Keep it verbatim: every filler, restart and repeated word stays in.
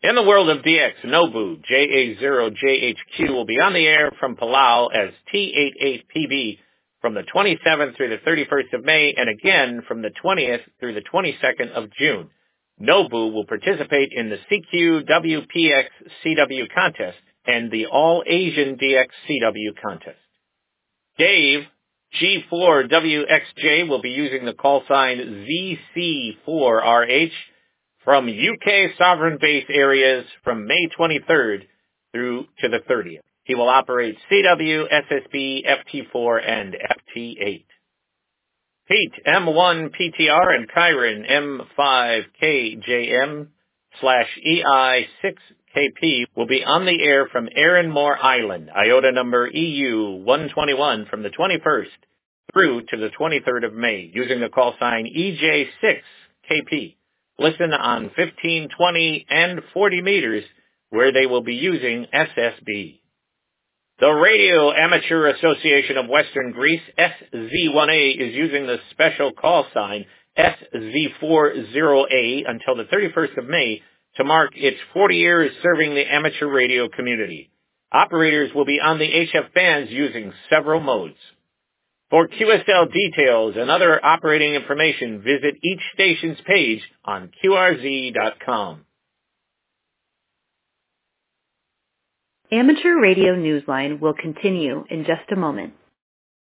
In the world of D X, Nobu J A zero J H Q will be on the air from Palau as T eighty-eight P B from the twenty-seventh through the thirty-first of May, and again from the twentieth through the twenty-second of June. Nobu will participate in the C Q W P X C W contest and the All-Asian D X C W contest. Dave G four W X J will be using the call sign Z C four R H from U K sovereign base areas from May twenty-third through to the thirtieth. He will operate C W, S S B, F T four, and F T eight. Pete M one P T R and Kyron M five K J M slash E I six K P will be on the air from Erinmore Island, IOTA number E U one twenty-one from the twenty-first through to the twenty-third of May, using the call sign E J six K P. Listen on fifteen, twenty, and forty meters, where they will be using S S B. The Radio Amateur Association of Western Greece, S Z one A, is using the special call sign S Z forty A until the thirty-first of May to mark its forty years serving the amateur radio community. Operators will be on the H F bands using several modes. For Q S L details and other operating information, visit each station's page on Q R Z dot com. Amateur Radio Newsline will continue in just a moment.